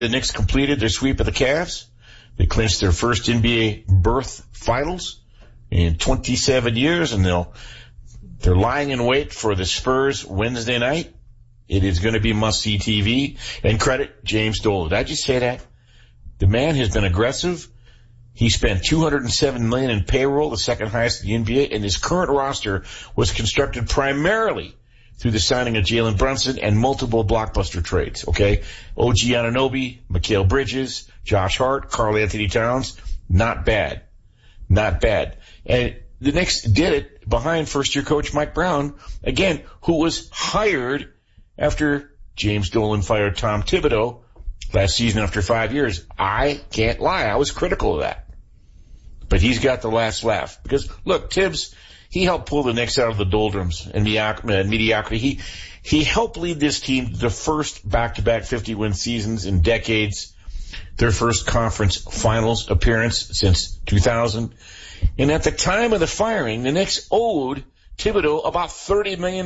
the Knicks completed their sweep of the Cavs. They clinched their first NBA berth finals in 27 years, and they're lying in wait for the Spurs Wednesday night. It is going to be must-see TV. And credit James Dolan. Did I just say that? The man has been aggressive. He spent $207 million in payroll, the second highest in the NBA, and his current roster was constructed primarily through the signing of Jalen Brunson and multiple blockbuster trades, okay? OG Anunoby, Mikal Bridges, Josh Hart, Karl Anthony Towns. Not bad. Not bad. And the Knicks did it behind first-year coach Mike Brown, again, who was hired after James Dolan fired Tom Thibodeau last season after 5 years. I can't lie. I was critical of that. But he's got the last laugh. Because, look, Tibbs, he helped pull the Knicks out of the doldrums and mediocrity. He helped lead this team to the first back-to-back 50-win seasons in decades, their first conference finals appearance since 2000. And at the time of the firing, the Knicks owed Thibodeau about $30 million.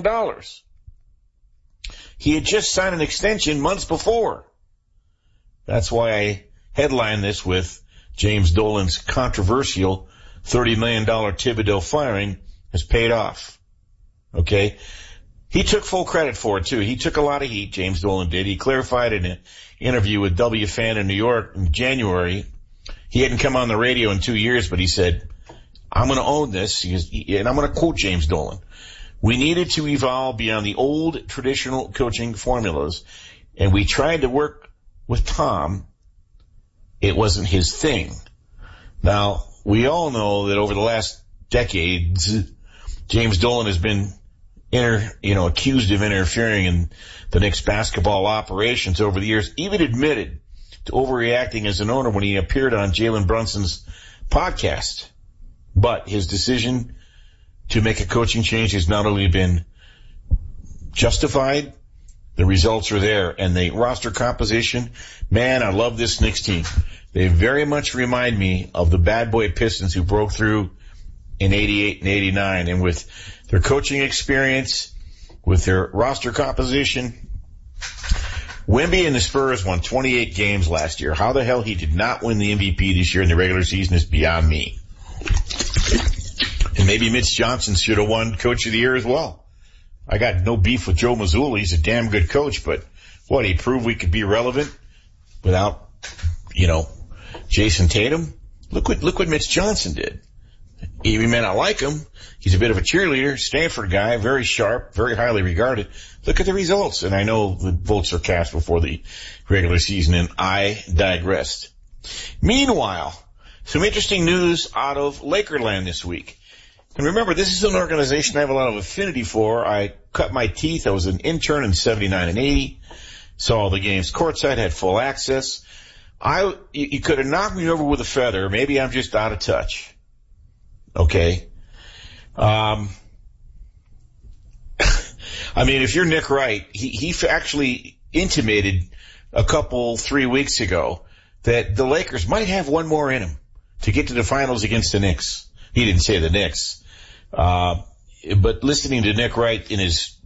He had just signed an extension months before. That's why I headline this with James Dolan's controversial $30 million Thibodeau firing has paid off. Okay? He took full credit for it, too. He took a lot of heat, James Dolan did. He clarified in an interview with WFAN in New York in January. He hadn't come on the radio in 2 years, but he said, I'm going to own this. And I'm going to quote James Dolan. We needed to evolve beyond the old traditional coaching formulas, and we tried to work with Tom. It wasn't his thing. Now, we all know that over the last decades, James Dolan has been accused of interfering in the Knicks basketball operations over the years, even admitted to overreacting as an owner when he appeared on Jalen Brunson's podcast. But his decision to make a coaching change has not only been justified, the results are there. And the roster composition, man, I love this Knicks team. They very much remind me of the bad boy Pistons who broke through in 88 and 89. And with their coaching experience, with their roster composition, Wemby and the Spurs won 28 games last year. How the hell he did not win the MVP this year in the regular season is beyond me. And maybe Mitch Johnson should have won Coach of the Year as well. I got no beef with Joe Mazzulla. He's a damn good coach, but he proved we could be relevant without, Jason Tatum. Look what Mitch Johnson did. You may not like him. He's a bit of a cheerleader, Stanford guy, very sharp, very highly regarded. Look at the results. And I know the votes are cast before the regular season, and I digressed. Meanwhile, some interesting news out of Lakerland this week. And remember, this is an organization I have a lot of affinity for. I cut my teeth. I was an intern in 79 and 80. Saw all the games courtside, had full access. You could have knocked me over with a feather. Maybe I'm just out of touch. Okay. I mean, if you're Nick Wright, he actually intimated 3 weeks ago that the Lakers might have one more in them to get to the finals against the Knicks. He didn't say the Knicks. But listening to Nick Wright in his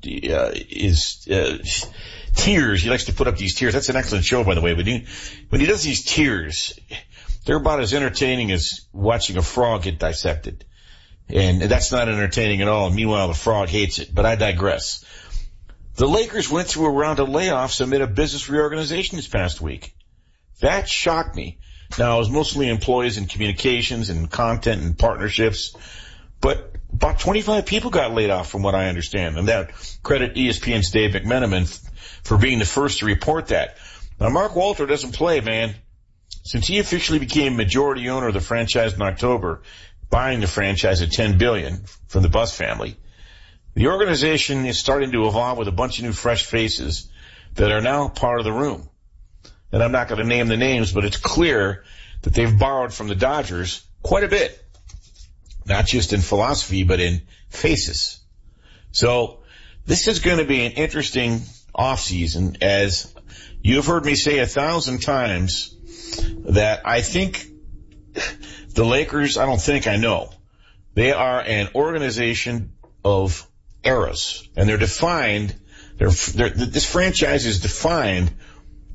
tears, he likes to put up these tears. That's an excellent show, by the way. But when he does these tears, they're about as entertaining as watching a frog get dissected. And that's not entertaining at all. Meanwhile, the frog hates it. But I digress. The Lakers went through a round of layoffs amid a business reorganization this past week. That shocked me. Now, it was mostly employees in communications and content and partnerships, but about 25 people got laid off from what I understand. And that credit ESPN's Dave McMenamin for being the first to report that. Now, Mark Walter doesn't play, man. Since he officially became majority owner of the franchise in October, buying the franchise at $10 billion from the Buss family, the organization is starting to evolve with a bunch of new fresh faces that are now part of the room. And I'm not going to name the names, but it's clear that they've borrowed from the Dodgers quite a bit. Not just in philosophy, but in faces. So this is going to be an interesting offseason, as you've heard me say 1,000 times that I think the Lakers, I know, they are an organization of eras. And they're defined, this franchise is defined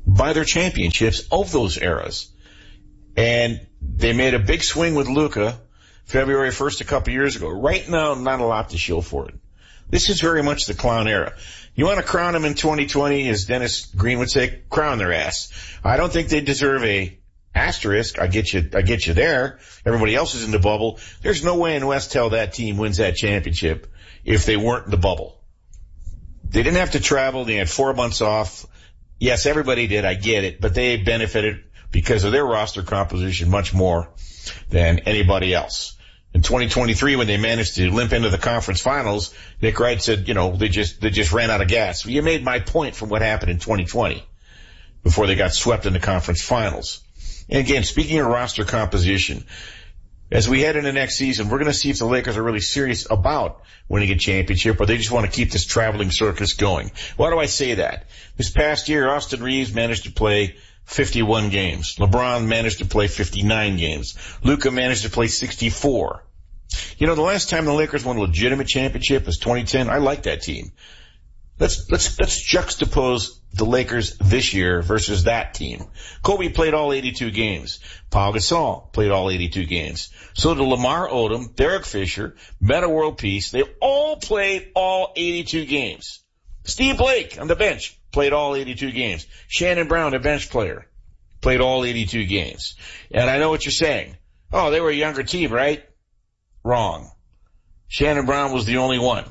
by their championships of those eras. And they made a big swing with Luka February 1st a couple years ago. Right now, not a lot to show for it. This is very much the clown era. You want to crown them in 2020, as Dennis Green would say, crown their ass. I don't think they deserve a asterisk. I get you there. Everybody else is in the bubble. There's no way in Westel that team wins that championship if they weren't in the bubble. They didn't have to travel. They had 4 months off. Yes, everybody did. I get it. But they benefited because of their roster composition much more than anybody else. In 2023, when they managed to limp into the conference finals, Nick Wright said, they just ran out of gas. Well, you made my point from what happened in 2020 before they got swept in the conference finals. And again, speaking of roster composition, as we head into next season, we're going to see if the Lakers are really serious about winning a championship or they just want to keep this traveling circus going. Why do I say that? This past year, Austin Reeves managed to play 51 games. LeBron managed to play 59 games. Luka managed to play 64. The last time the Lakers won a legitimate championship was 2010. I like that team. Let's juxtapose the Lakers this year versus that team. Kobe played all 82 games. Pau Gasol played all 82 games. So did Lamar Odom, Derek Fisher, Metta World Peace. They all played all 82 games. Steve Blake on the bench played all 82 games. Shannon Brown, a bench player, played all 82 games. And I know what you're saying. Oh, they were a younger team, right? Wrong. Shannon Brown was the only one.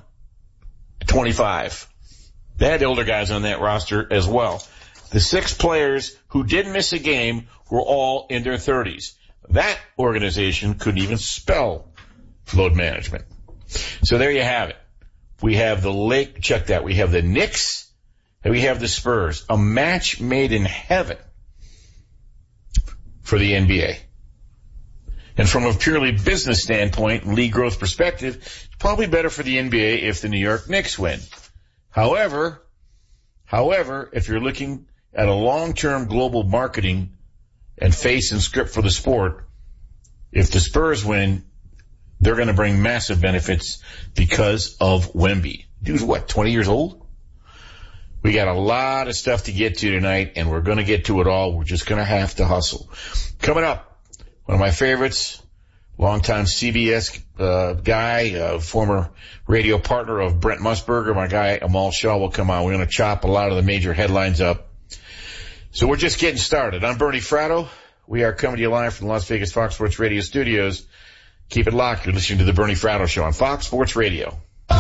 25. They had older guys on that roster as well. The 6 players who didn't miss a game were all in their 30s. That organization couldn't even spell load management. So there you have it. We have check that. We have the Knicks and we have the Spurs. A match made in heaven for the NBA. And from a purely business standpoint and league growth perspective, it's probably better for the NBA if the New York Knicks win. However, if you're looking at a long-term global marketing and face and script for the sport, if the Spurs win, they're going to bring massive benefits because of Wemby. Dude's 20 years old? We got a lot of stuff to get to tonight, and we're going to get to it all. We're just going to have to hustle. Coming up, one of my favorites, longtime CBS guy, former radio partner of Brent Musburger, my guy Amal Shaw will come on. We're going to chop a lot of the major headlines up. So we're just getting started. I'm Bernie Fratto. We are coming to you live from the Las Vegas Fox Sports Radio studios. Keep it locked. You're listening to the Bernie Fratto Show on Fox Sports Radio.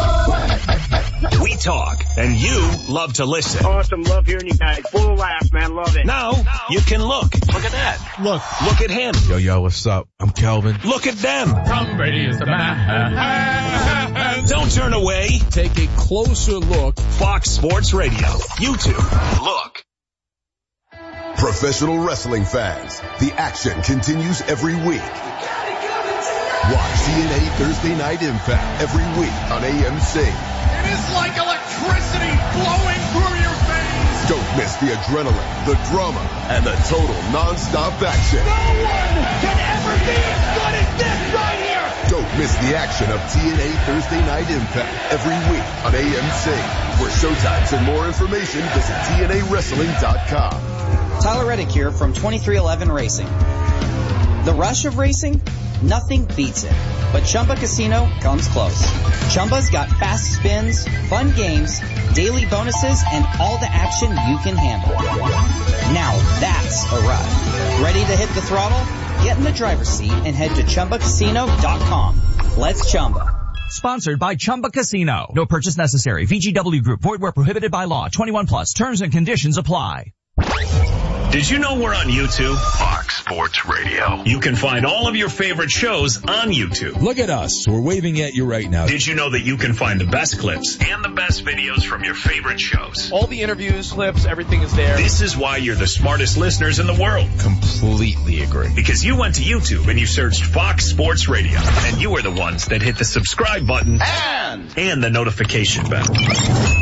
We talk, and you love to listen. Awesome. Love hearing you guys. Full of laughs, man. Love it. Now, you can look. Look at that. Look at him. Yo, what's up? I'm Kelvin. Look at them. Tom Brady is the man. Don't turn away. Take a closer look. Fox Sports Radio. YouTube. Look. Professional wrestling fans, the action continues every week. Watch TNA Thursday Night Impact every week on AMC. It is like electricity flowing through your veins. Don't miss the adrenaline, the drama, and the total non-stop action. No one can ever be as good as this right here. Don't miss the action of TNA Thursday Night Impact every week on AMC. For showtimes and more information, visit TNAWrestling.com. Tyler Reddick here from 2311 Racing. The rush of racing? Nothing beats it, but Chumba Casino comes close. Chumba's got fast spins, fun games, daily bonuses, and all the action you can handle. Now that's a ride. Ready to hit the throttle? Get in the driver's seat and head to ChumbaCasino.com. Let's Chumba. Sponsored by Chumba Casino. No purchase necessary. VGW Group. Void where prohibited by law. 21 plus. Terms and conditions apply. Did you know we're on YouTube? Fox Sports Radio. You can find all of your favorite shows on YouTube. Look at us. We're waving at you right now. Did you know that you can find the best clips and the best videos from your favorite shows? All the interviews, clips, everything is there. This is why you're the smartest listeners in the world. Completely agree. Because you went to YouTube and you searched Fox Sports Radio. And you were the ones that hit the subscribe button and the notification bell.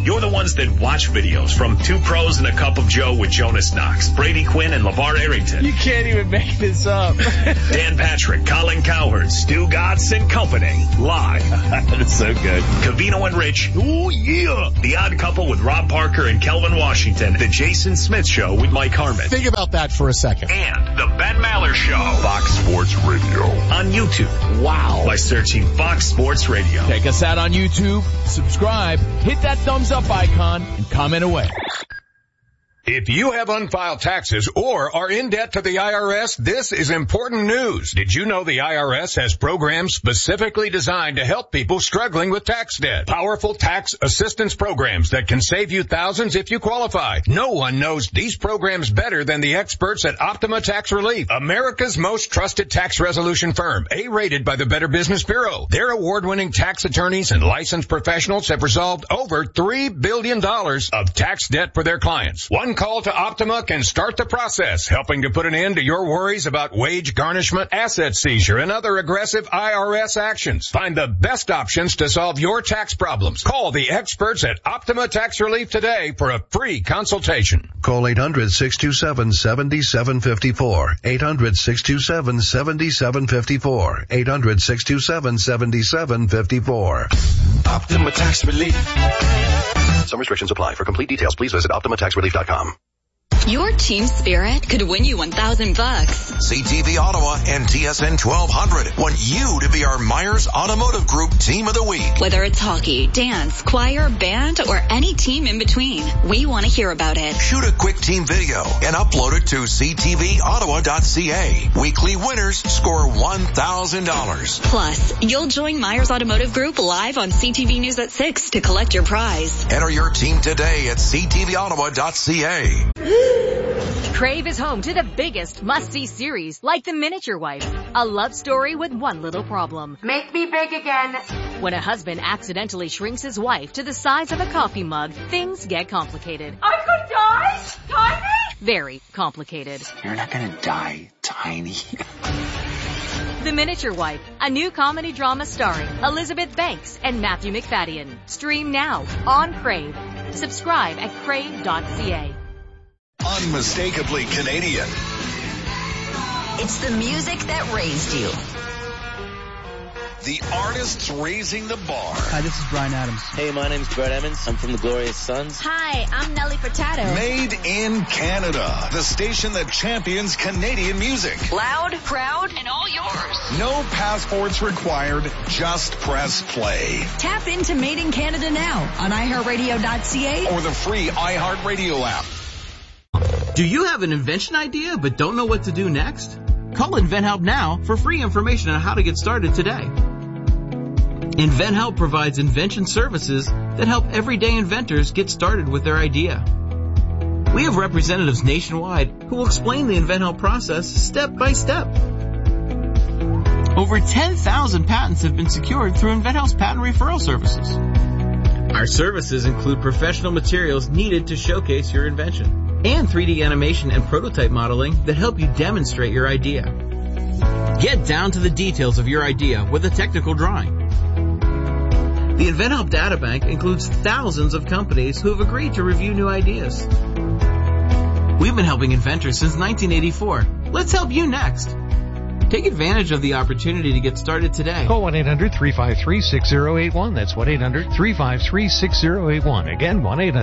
You're the ones that watch videos from Two Pros and a Cup of Joe with Jonas Knox, Brady Quinn, and LeVar Arrington. You can't even make this up. Dan Patrick, Colin Cowherd, Stu Gatz, and company. Live. That is so good. Covino and Rich. Oh, yeah. The Odd Couple with Rob Parker and Kelvin Washington. The Jason Smith Show with Mike Harmon. Think about that for a second. And the Ben Maller Show. Fox Sports Radio. On YouTube. Wow. By searching Fox Sports Radio. Check us out on YouTube. Subscribe. Hit that thumbs up icon and comment away. If you have unfiled taxes or are in debt to the IRS, this is important news. Did you know the IRS has programs specifically designed to help people struggling with tax debt? Powerful tax assistance programs that can save you thousands if you qualify. No one knows these programs better than the experts at Optima Tax Relief, America's most trusted tax resolution firm, A-rated by the Better Business Bureau. Their award-winning tax attorneys and licensed professionals have resolved over $3 billion of tax debt for their clients. One call to Optima can start the process, helping to put an end to your worries about wage garnishment, asset seizure, and other aggressive IRS actions. Find the best options to solve your tax problems. Call the experts at Optima Tax Relief today for a free consultation. Call 800-627-7754. 800-627-7754. 800-627-7754. Optima Tax Relief. Some restrictions apply. For complete details, please visit OptimaTaxRelief.com. Your team spirit could win you $1,000. CTV Ottawa and TSN 1200 want you to be our Myers Automotive Group Team of the Week. Whether it's hockey, dance, choir, band, or any team in between, we want to hear about it. Shoot a quick team video and upload it to ctvottawa.ca. Weekly winners score $1,000. Plus, you'll join Myers Automotive Group live on CTV News at 6 to collect your prize. Enter your team today at ctvottawa.ca. Crave is home to the biggest must-see series like The Miniature Wife, a love story with one little problem. Make me big again. When a husband accidentally shrinks his wife to the size of a coffee mug, things get complicated. I could die? Tiny? Very complicated. You're not gonna die, Tiny. The Miniature Wife, a new comedy drama starring Elizabeth Banks and Matthew McFadden. Stream now on Crave. Subscribe at crave.ca. Unmistakably Canadian. It's the music that raised you. The artists raising the bar. Hi, this is Bryan Adams. Hey, my name's Brett Emmons. I'm from the Glorious Sons. Hi, I'm Nelly Furtado. Made in Canada. The station that champions Canadian music. Loud, proud, and all yours. No passports required. Just press play. Tap into Made in Canada now on iHeartRadio.ca or the free iHeartRadio app. Do you have an invention idea but don't know what to do next? Call InventHelp now for free information on how to get started today. InventHelp provides invention services that help everyday inventors get started with their idea. We have representatives nationwide who will explain the InventHelp process step by step. Over 10,000 patents have been secured through InventHelp's patent referral services. Our services include professional materials needed to showcase your invention and 3D animation and prototype modeling that help you demonstrate your idea. Get down to the details of your idea with a technical drawing. The InventHelp Databank includes thousands of companies who have agreed to review new ideas. We've been helping inventors since 1984. Let's help you next. Take advantage of the opportunity to get started today. Call 1-800-353-6081. That's 1-800-353-6081. Again,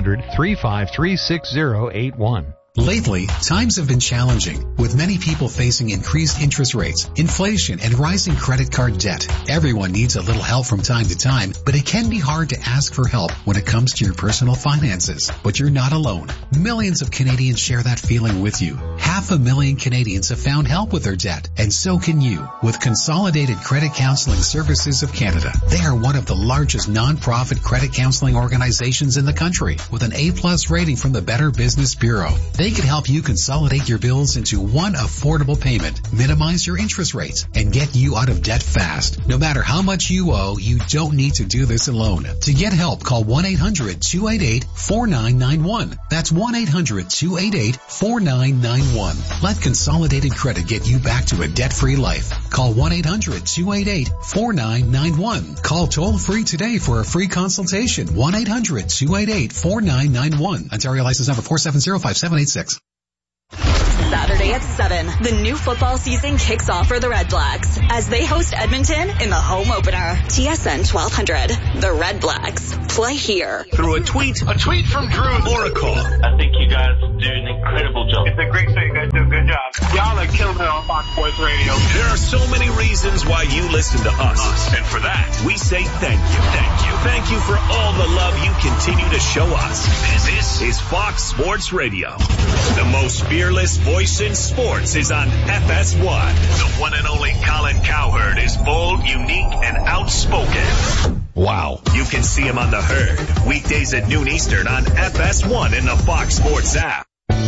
1-800-353-6081. Lately, times have been challenging, with many people facing increased interest rates, inflation, and rising credit card debt. Everyone needs a little help from time to time, but it can be hard to ask for help when it comes to your personal finances. But you're not alone. Millions of Canadians share that feeling with you. 500,000 Canadians have found help with their debt, and so can you, with Consolidated Credit Counseling Services of Canada. They are one of the largest non-profit credit counseling organizations in the country, with an A+ rating from the Better Business Bureau. They can help you consolidate your bills into one affordable payment, minimize your interest rates, and get you out of debt fast. No matter how much you owe, you don't need to do this alone. To get help, call 1-800-288-4991. That's 1-800-288-4991. 4991. Let Consolidated Credit get you back to a debt-free life. Call 1-800-288-4991. Call toll-free today for a free consultation. 1-800-288-4991. Ontario license number 4705786. Saturday at 7, the new football season kicks off for the Red Blacks as they host Edmonton in the home opener. TSN 1200. The Red Blacks play here. Through a tweet from Drew or a call. I think you guys do an incredible job. It's a great show. You guys do a good job. Y'all are killing it on Fox Sports Radio. There are so many reasons why you listen to us. And for that, we say thank you. Thank you. Thank you for all the love you continue to show us. This is Fox Sports Radio. The most fearless voice in sports is on FS1. The one and only Colin Cowherd is bold, unique, and outspoken. Wow. You can see him on The Herd, weekdays at noon Eastern on FS1 in the Fox Sports app.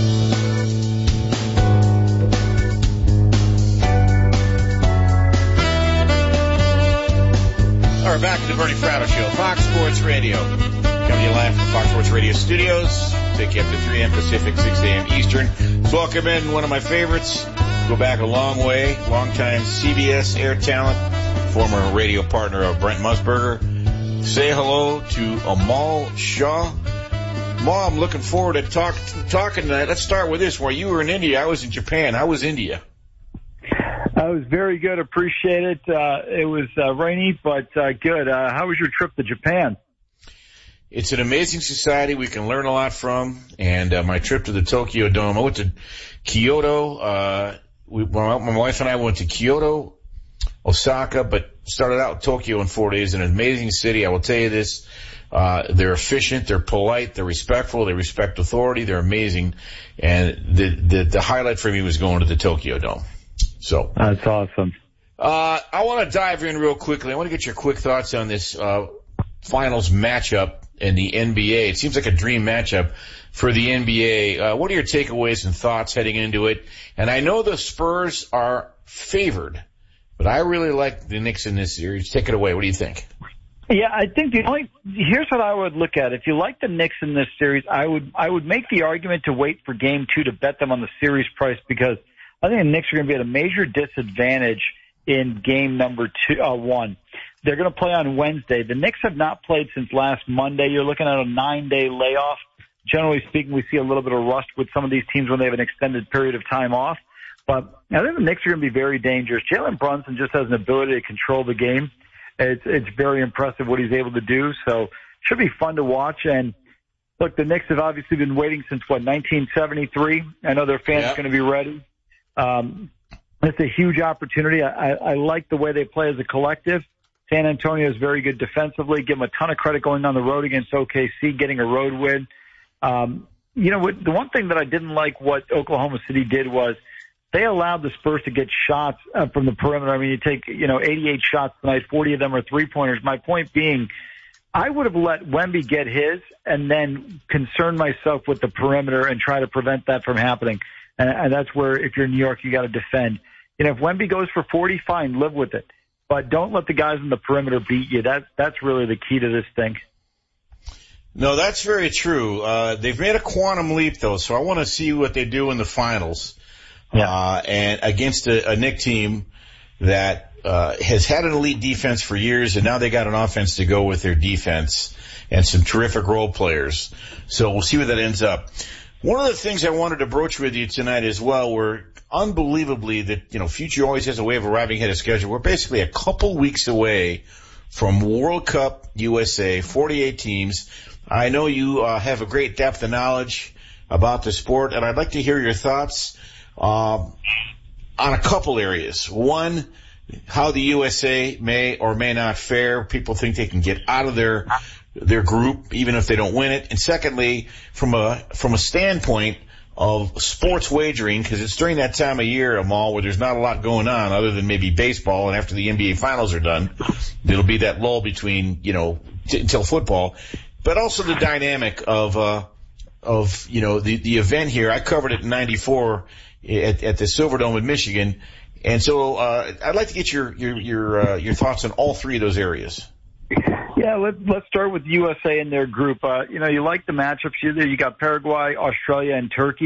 All right, back to the Bernie Fratto Show, Fox Sports Radio. Coming to you live from Fox Sports Radio studios. Take you up to 3 a.m. Pacific, 6 a.m. Eastern. Let's welcome in one of my favorites. Go back a long way. Long-time CBS air talent, former radio partner of Brent Musburger. Say hello to Amal Shah. Amal, I'm looking forward to talking tonight. Let's start with this. While you were in India, I was in Japan. How was India? It was very good. Appreciate it. It was rainy, but good. How was your trip to Japan? It's an amazing society we can learn a lot from. And my trip to the Tokyo Dome, I went to Kyoto. My wife and I went to Kyoto, Osaka, but started out in Tokyo in 4 days. An amazing city. I will tell you this. They're efficient, they're polite, they're respectful, they respect authority, they're amazing. And the highlight for me was going to the Tokyo Dome. So that's awesome. I want to dive in real quickly. I want to get your quick thoughts on this finals matchup in the NBA. It seems like a dream matchup for the NBA. What are your takeaways and thoughts heading into it? And I know the Spurs are favored, but I really like the Knicks in this series. Take it away. What do you think? Yeah, I think here's what I would look at. If you like the Knicks in this series, I would make the argument to wait for game 2 to bet them on the series price, because I think the Knicks are going to be at a major disadvantage in game number 1. They're going to play on Wednesday. The Knicks have not played since last Monday. You're looking at a 9-day layoff. Generally speaking, we see a little bit of rust with some of these teams when they have an extended period of time off. But I think the Knicks are going to be very dangerous. Jalen Brunson just has an ability to control the game. It's very impressive what he's able to do. So it should be fun to watch. And look, the Knicks have obviously been waiting since 1973. I know their fans are going to be ready. It's a huge opportunity. I like the way they play as a collective. San Antonio is very good defensively. Give them a ton of credit going on the road against OKC, getting a road win. The one thing that I didn't like what Oklahoma City did was they allowed the Spurs to get shots from the perimeter. I mean, you take, 88 shots tonight, 40 of them are three-pointers. My point being, I would have let Wemby get his and then concern myself with the perimeter and try to prevent that from happening. And that's where, if you're in New York, you got to defend. If Wemby goes for 40, fine, live with it. But don't let the guys in the perimeter beat you. That's really the key to this thing. No, that's very true. They've made a quantum leap, though, so I want to see what they do in the finals. Yeah. And against a Knick team that has had an elite defense for years, and now they got an offense to go with their defense and some terrific role players. So we'll see where that ends up. One of the things I wanted to broach with you tonight as well were unbelievably that, Future always has a way of arriving ahead of schedule. We're basically a couple weeks away from World Cup USA, 48 teams. I know you have a great depth of knowledge about the sport, and I'd like to hear your thoughts on a couple areas. One, how the USA may or may not fare. People think they can get out of their group even if they don't win it. And secondly, from a standpoint of sports wagering, because it's during that time of year, Amal, where there's not a lot going on other tthan maybe baseball, and after the NBA finals are done, there'll be that lull between, until football. But also the dynamic of the event here. I covered it in 94 at the Silverdome in Michigan. And so, I'd like to get your thoughts on all three of those areas. Yeah, let's start with USA and their group. You like the matchups. You got Paraguay, Australia, and Turkey.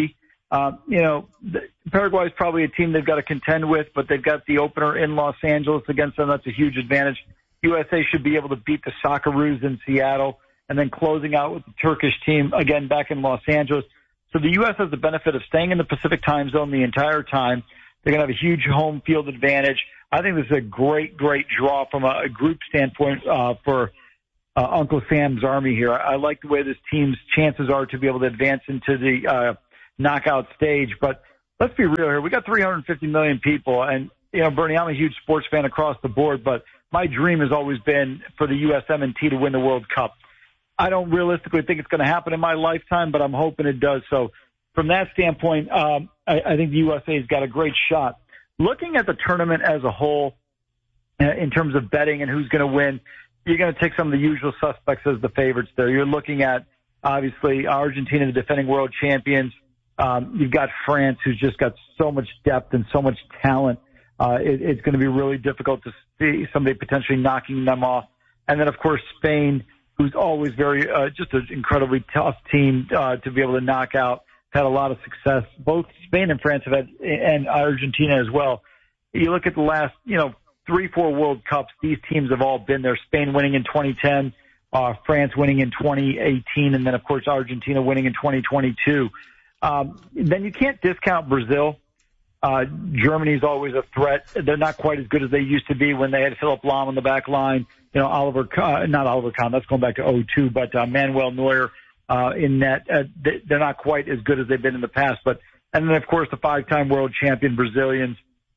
Paraguay's probably a team they've got to contend with, but they've got the opener in Los Angeles against them. That's a huge advantage. USA should be able to beat the Socceroos in Seattle, and then closing out with the Turkish team, again, back in Los Angeles. So the U.S. has the benefit of staying in the Pacific time zone the entire time. They're going to have a huge home field advantage. I think this is a great, great draw from a group standpoint for Uncle Sam's Army here. I like the way this team's chances are to be able to advance into the knockout stage. But let's be real here. We got 350 million people, and, Bernie, I'm a huge sports fan across the board, but my dream has always been for the USMNT to win the World Cup. I don't realistically think it's going to happen in my lifetime, but I'm hoping it does. So from that standpoint, I think the USA's got a great shot. Looking at the tournament as a whole, in terms of betting and who's going to win, you're going to take some of the usual suspects as the favorites there. You're looking at, obviously, Argentina, the defending world champions. You've got France, who's just got so much depth and so much talent. It's going to be really difficult to see somebody potentially knocking them off. And then, of course, Spain, who's always just an incredibly tough team to be able to knock out. Had a lot of success. Both Spain and France have had, and Argentina as well. You look at the last, 3-4 World Cups, these teams have all been there. Spain winning in 2010, France winning in 2018, and then, of course, Argentina winning in 2022. Then you can't discount Brazil. Germany's always a threat. They're not quite as good as they used to be when they had Philipp Lahm on the back line. Not Oliver Kahn, that's going back to 2002, but Manuel Neuer in net. They're not quite as good as they've been in the past. And then, of course, the 5-time world champion Brazilians.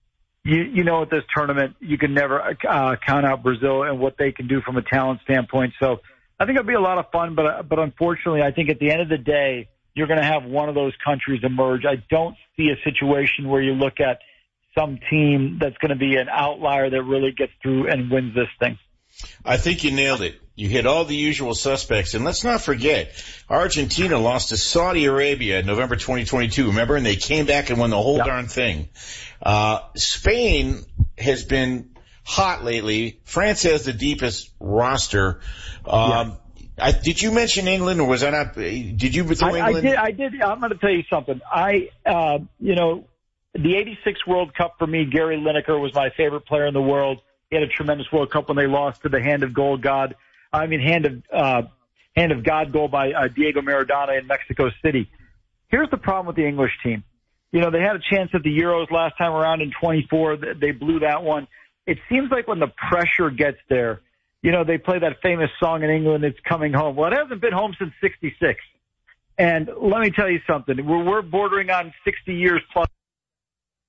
At this tournament, you can never count out Brazil and what they can do from a talent standpoint. So I think it'll be a lot of fun, but unfortunately, I think at the end of the day, you're going to have one of those countries emerge. I don't see a situation where you look at some team that's going to be an outlier that really gets through and wins this thing. I think you nailed it. You hit all the usual suspects. And let's not forget, Argentina lost to Saudi Arabia in November 2022, remember? And they came back and won the whole darn thing. Spain has been hot lately. France has the deepest roster. Did you mention England, or was I not? Did you throw England? I did. I'm going to tell you something. The 86 World Cup for me, Gary Lineker was my favorite player in the world. He had a tremendous World Cup when they lost to the hand of God goal by Diego Maradona in Mexico City. Here's the problem with the English team. They had a chance at the Euros last time around in 24. They blew that one. It seems like when the pressure gets there, they play that famous song in England, "It's Coming Home." Well, it hasn't been home since '66. And let me tell you something. We're bordering on 60 years plus